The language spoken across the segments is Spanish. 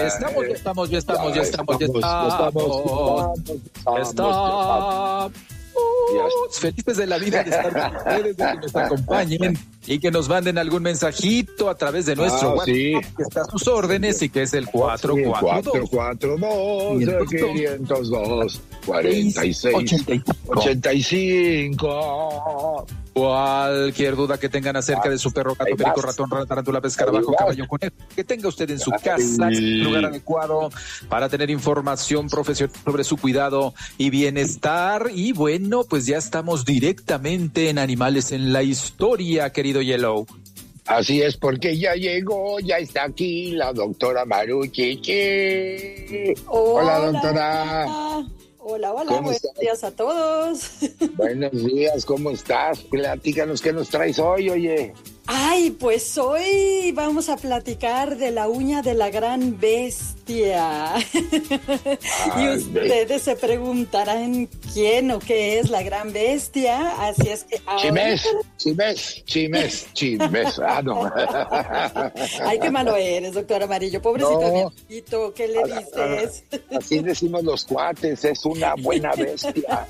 Felices de la vida de estar con ustedes, de que nos acompañen y que nos manden algún mensajito a través de nuestro WhatsApp, que está a sus órdenes y que es el 442 502 85. Cualquier duda que tengan acerca de su perro, gato, perico, ratón, rana, tarántula, escarabajo, caballo, conejo, que tenga usted en su casa, es el lugar adecuado para tener información profesional sobre su cuidado y bienestar. Y bueno, pues ya estamos directamente en Animales en la Historia, querido Yellow. Así es, porque ya llegó, ya está aquí la doctora Maruchichi. Hola, doctora. Hola, buenos días a todos. Buenos días, ¿cómo estás? Platícanos, ¿qué nos traes hoy, oye? Ay, pues hoy vamos a platicar de la uña de la gran bestia. Y ustedes se preguntarán quién o qué es la gran bestia, así es que... Chimes. Ah, no. Ay, qué malo eres, doctor Amarillo. Pobrecito viejito, ¿qué le dices? Así decimos los cuates, es una buena bestia.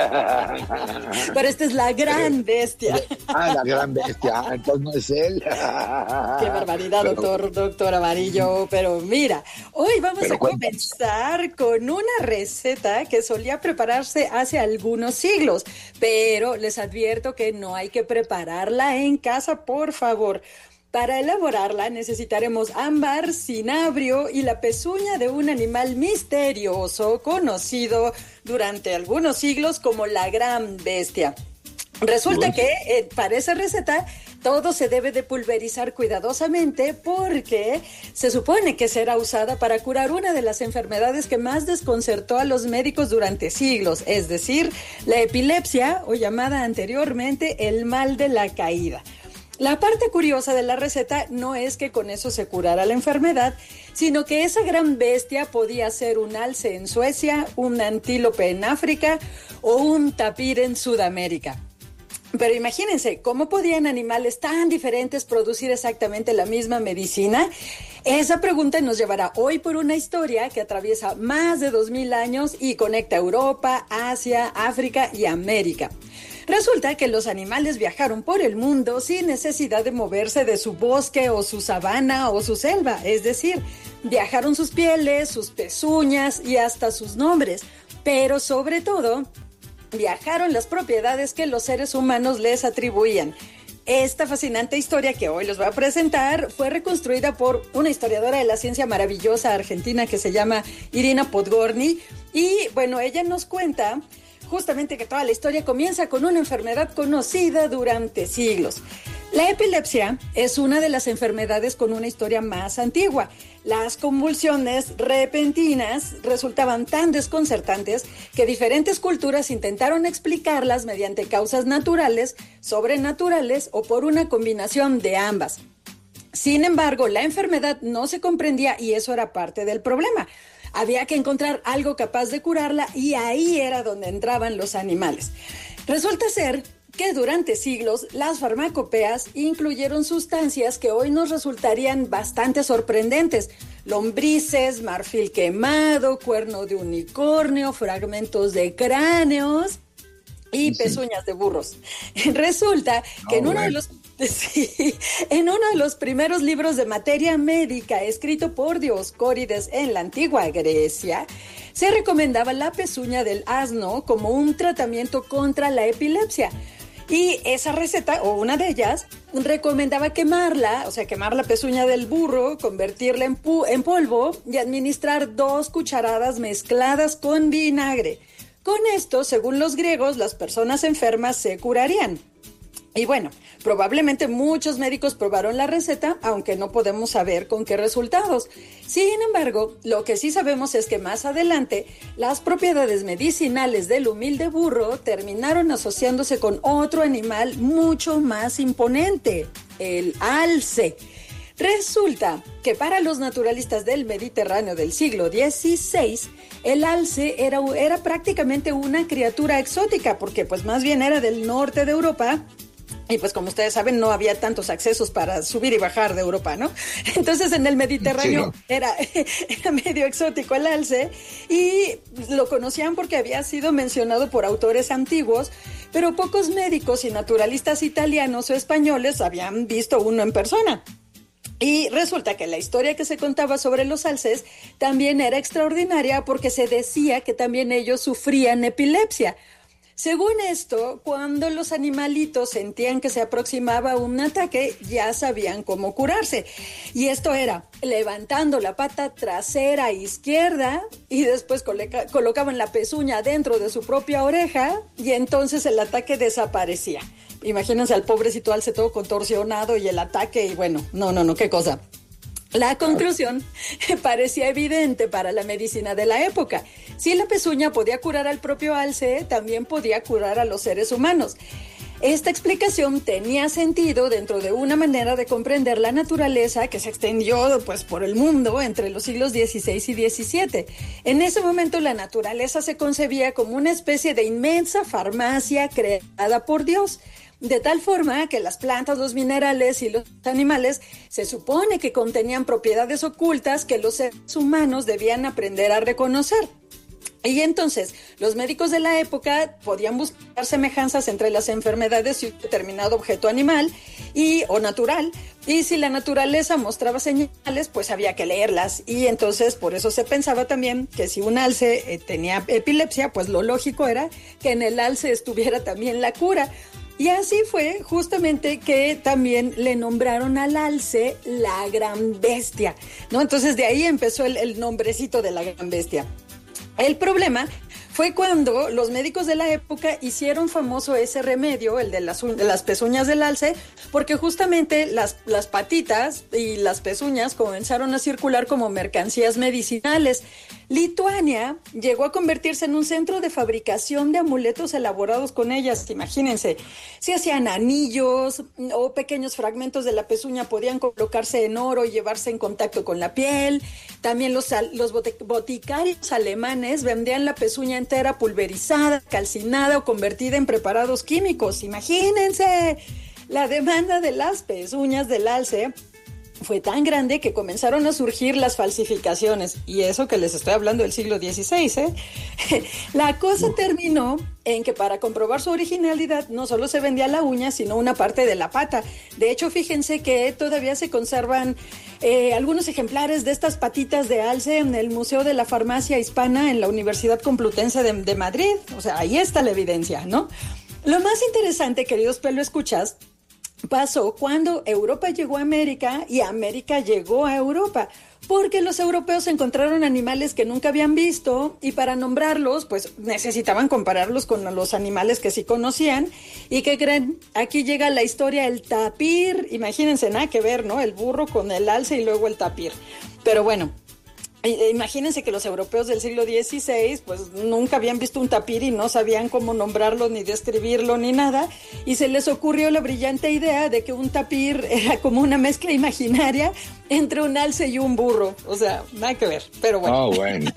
Pero esta es la gran bestia. La gran bestia, entonces no es él. Qué barbaridad, doctor Amarillo. Pero mira, hoy vamos a comenzar con una receta que solía prepararse hace algunos siglos, pero les advierto que no hay que prepararla en casa, por favor. Para elaborarla necesitaremos ámbar, cinabrio y la pezuña de un animal misterioso conocido durante algunos siglos como la gran bestia. Resulta que para esa receta todo se debe de pulverizar cuidadosamente porque se supone que será usada para curar una de las enfermedades que más desconcertó a los médicos durante siglos, es decir, la epilepsia o llamada anteriormente el mal de la caída. La parte curiosa de la receta no es que con eso se curara la enfermedad, sino que esa gran bestia podía ser un alce en Suecia, un antílope en África o un tapir en Sudamérica. Pero imagínense, ¿cómo podían animales tan diferentes producir exactamente la misma medicina? Esa pregunta nos llevará hoy por una historia que atraviesa más de 2000 años y conecta Europa, Asia, África y América. Resulta que los animales viajaron por el mundo sin necesidad de moverse de su bosque o su sabana o su selva, es decir, viajaron sus pieles, sus pezuñas y hasta sus nombres, pero sobre todo viajaron las propiedades que los seres humanos les atribuían. Esta fascinante historia que hoy les voy a presentar fue reconstruida por una historiadora de la ciencia maravillosa argentina que se llama Irina Podgorny y bueno, ella nos cuenta justamente que toda la historia comienza con una enfermedad conocida durante siglos. La epilepsia es una de las enfermedades con una historia más antigua. Las convulsiones repentinas resultaban tan desconcertantes que diferentes culturas intentaron explicarlas mediante causas naturales, sobrenaturales o por una combinación de ambas. Sin embargo, la enfermedad no se comprendía y eso era parte del problema. Había que encontrar algo capaz de curarla y ahí era donde entraban los animales. Resulta ser que durante siglos las farmacopeas incluyeron sustancias que hoy nos resultarían bastante sorprendentes. Lombrices, marfil quemado, cuerno de unicornio, fragmentos de cráneos y pezuñas de burros. Resulta que en uno de los primeros libros de materia médica escrito por Dioscórides en la antigua Grecia, se recomendaba la pezuña del asno como un tratamiento contra la epilepsia. Y esa receta, o una de ellas, recomendaba quemarla, o sea, quemar la pezuña del burro, convertirla en polvo y administrar 2 cucharadas mezcladas con vinagre. Con esto, según los griegos, las personas enfermas se curarían. Y bueno, probablemente muchos médicos probaron la receta, aunque no podemos saber con qué resultados. Sin embargo, lo que sí sabemos es que más adelante, las propiedades medicinales del humilde burro terminaron asociándose con otro animal mucho más imponente, el alce. Resulta que para los naturalistas del Mediterráneo del siglo XVI, el alce era prácticamente una criatura exótica, porque pues más bien era del norte de Europa. Y pues como ustedes saben, no había tantos accesos para subir y bajar de Europa, ¿no? Entonces en el Mediterráneo era medio exótico el alce y lo conocían porque había sido mencionado por autores antiguos, pero pocos médicos y naturalistas italianos o españoles habían visto uno en persona. Y resulta que la historia que se contaba sobre los alces también era extraordinaria porque se decía que también ellos sufrían epilepsia. Según esto, cuando los animalitos sentían que se aproximaba un ataque, ya sabían cómo curarse. Y esto era levantando la pata trasera izquierda y después colocaban la pezuña dentro de su propia oreja y entonces el ataque desaparecía. Imagínense al pobrecito alce todo contorsionado y el ataque y bueno, no, qué cosa. La conclusión parecía evidente para la medicina de la época. Si la pezuña podía curar al propio alce, también podía curar a los seres humanos. Esta explicación tenía sentido dentro de una manera de comprender la naturaleza que se extendió pues, por el mundo entre los siglos XVI y XVII. En ese momento la naturaleza se concebía como una especie de inmensa farmacia creada por Dios. De tal forma que las plantas, los minerales y los animales se supone que contenían propiedades ocultas que los seres humanos debían aprender a reconocer. Y entonces, los médicos de la época podían buscar semejanzas entre las enfermedades y un determinado objeto animal o natural. Y si la naturaleza mostraba señales, pues había que leerlas. Y entonces, por eso se pensaba también que si un alce tenía epilepsia, pues lo lógico era que en el alce estuviera también la cura. Y así fue justamente que también le nombraron al alce la gran bestia, ¿no? Entonces de ahí empezó el nombrecito de la gran bestia. El problema fue cuando los médicos de la época hicieron famoso ese remedio, el de las pezuñas del alce, porque justamente las patitas y las pezuñas comenzaron a circular como mercancías medicinales. Lituania llegó a convertirse en un centro de fabricación de amuletos elaborados con ellas, imagínense. Se hacían anillos o pequeños fragmentos de la pezuña podían colocarse en oro y llevarse en contacto con la piel. También los boticarios alemanes vendían la pezuña entera pulverizada, calcinada o convertida en preparados químicos. Imagínense, la demanda de las pezuñas del alce fue tan grande que comenzaron a surgir las falsificaciones. Y eso que les estoy hablando del siglo XVI, ¿eh? La cosa terminó en que para comprobar su originalidad no solo se vendía la uña, sino una parte de la pata. De hecho, fíjense que todavía se conservan algunos ejemplares de estas patitas de alce en el Museo de la Farmacia Hispana en la Universidad Complutense de Madrid. O sea, ahí está la evidencia, ¿no? Lo más interesante, queridos peloescuchas, pasó cuando Europa llegó a América y América llegó a Europa, porque los europeos encontraron animales que nunca habían visto y para nombrarlos, pues necesitaban compararlos con los animales que sí conocían. ¿Y qué creen? Aquí llega la historia del tapir. Imagínense, nada que ver, ¿no? El burro con el alce y luego el tapir. Pero bueno, imagínense que los europeos del siglo XVI pues nunca habían visto un tapir y no sabían cómo nombrarlo ni describirlo ni nada, y se les ocurrió la brillante idea de que un tapir era como una mezcla imaginaria entre un alce y un burro. O sea, nada que ver, pero bueno. Oh, bueno.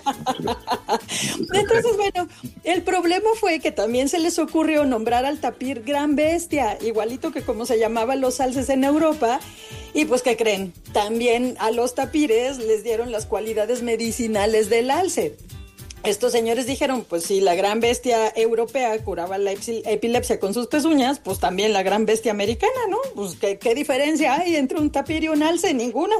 Entonces, bueno, el problema fue que también se les ocurrió nombrar al tapir gran bestia, igualito que como se llamaban los alces en Europa. Y pues, ¿qué creen? También a los tapires les dieron las cualidades medicinales del alce. Estos señores dijeron, pues si la gran bestia europea curaba la epilepsia con sus pezuñas, pues también la gran bestia americana, ¿no? Pues ¿qué diferencia hay entre un tapir y un alce? Ninguna.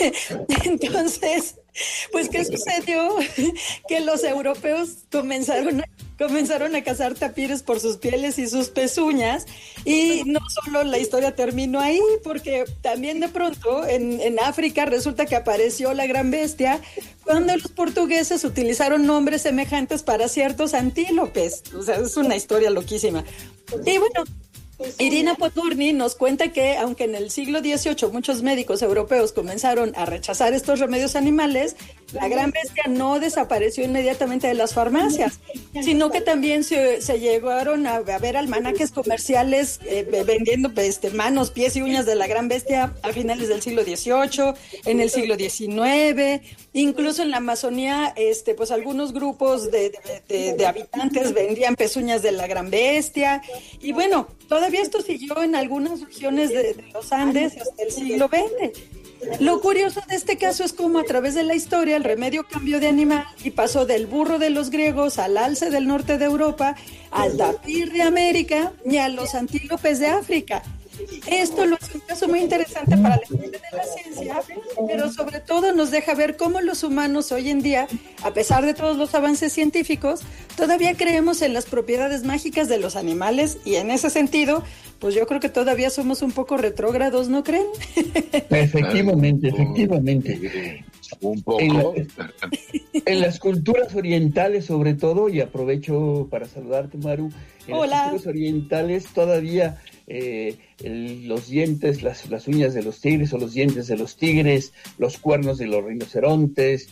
Entonces, pues ¿qué sucedió? Que los europeos comenzaron a cazar tapires por sus pieles y sus pezuñas, y no solo la historia terminó ahí, porque también de pronto en África resulta que apareció la gran bestia cuando los portugueses utilizaron nombres semejantes para ciertos antílopes. O sea, es una historia loquísima. Y bueno, Irina Podgorny nos cuenta que aunque en el siglo XVIII muchos médicos europeos comenzaron a rechazar estos remedios animales, la gran bestia no desapareció inmediatamente de las farmacias, sino que también se llegaron a ver almanaques comerciales vendiendo manos, pies y uñas de la gran bestia a finales del siglo XVIII, en el siglo XIX, incluso en la Amazonía, pues algunos grupos de habitantes vendían pezuñas de la gran bestia, y bueno, todavía esto siguió en algunas regiones de los Andes hasta el siglo XX. Lo curioso de este caso es cómo a través de la historia el remedio cambió de animal y pasó del burro de los griegos al alce del norte de Europa, al tapir de América y a los antílopes de África. Esto lo hace un caso muy interesante para la gente de la ciencia, pero sobre todo nos deja ver cómo los humanos hoy en día, a pesar de todos los avances científicos, todavía creemos en las propiedades mágicas de los animales, y en ese sentido, pues yo creo que todavía somos un poco retrógrados, ¿no creen? Efectivamente. Un poco. En las culturas orientales, sobre todo, y aprovecho para saludarte, Maru, Hola. Las culturas orientales todavía los dientes, las uñas de los tigres o los dientes de los tigres, los cuernos de los rinocerontes,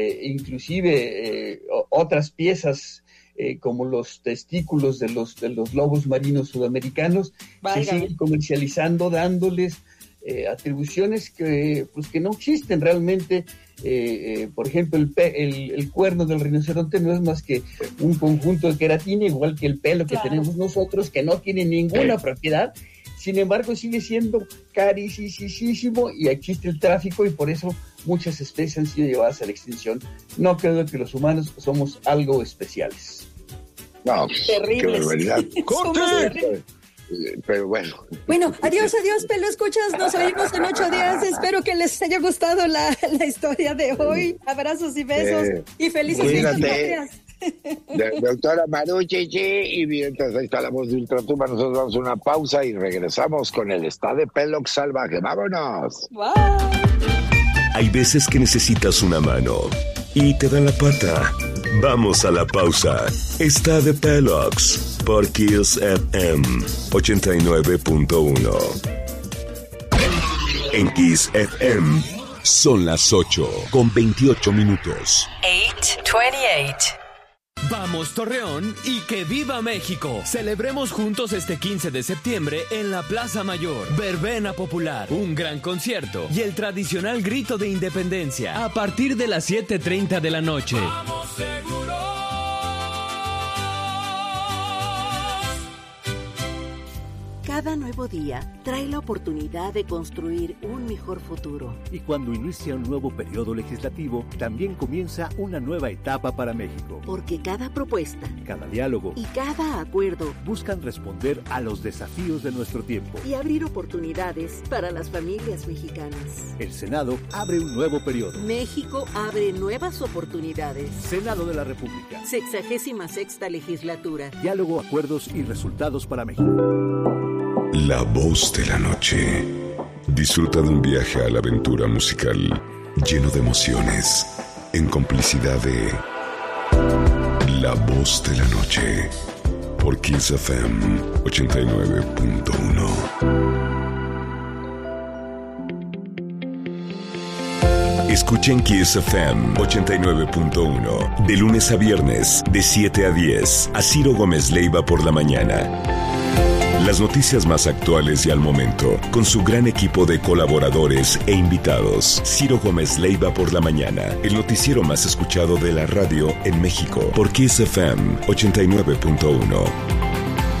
inclusive otras piezas como los testículos de los lobos marinos sudamericanos, se siguen comercializando, dándoles atribuciones que no existen realmente. Por ejemplo, el cuerno del rinoceronte no es más que un conjunto de queratina, igual que el pelo que tenemos nosotros, que no tiene ninguna propiedad. Sin embargo, sigue siendo carísimo y existe el tráfico, y por eso muchas especies han sido llevadas a la extinción. No creo que los humanos somos algo especiales. No, terribles. Qué barbaridad. ¡Corte! Pero bueno. Bueno, adiós, pelo escuchas, nos oímos en 8 días. Espero que les haya gustado la historia de hoy. Abrazos y besos y felices días. Doctora Maru Chichi, y mientras ahí está la voz de Ultratumba, nosotros vamos a una pausa y regresamos con el Está de Pelox Salvaje. ¡Vámonos! ¡Wow! Hay veces que necesitas una mano y te dan la pata. Vamos a la pausa. Está de Pelox por Kiss FM 89.1. En Kiss FM son las 8:28. 8:28. Vamos Torreón y que viva México. Celebremos juntos este 15 de septiembre en la Plaza Mayor. Verbena popular, un gran concierto y el tradicional grito de independencia a partir de las 7:30 de la noche. ¡Vamos seguros! Cada nuevo día trae la oportunidad de construir un mejor futuro. Y cuando inicia un nuevo periodo legislativo, también comienza una nueva etapa para México. Porque cada propuesta, cada diálogo y cada acuerdo buscan responder a los desafíos de nuestro tiempo y abrir oportunidades para las familias mexicanas. El Senado abre un nuevo periodo. México abre nuevas oportunidades. Senado de la República. 66ª legislatura. Diálogo, acuerdos y resultados para México. La voz de la noche. Disfruta de un viaje a la aventura musical lleno de emociones, en complicidad de La voz de la noche por Kiss FM 89.1. Escuchen Kiss FM 89.1 de lunes a viernes de 7 a 10 a Ciro Gómez Leiva por la mañana. Las noticias más actuales y al momento, con su gran equipo de colaboradores e invitados. Ciro Gómez Leiva por la mañana, el noticiero más escuchado de la radio en México, por Kiss FM 89.1.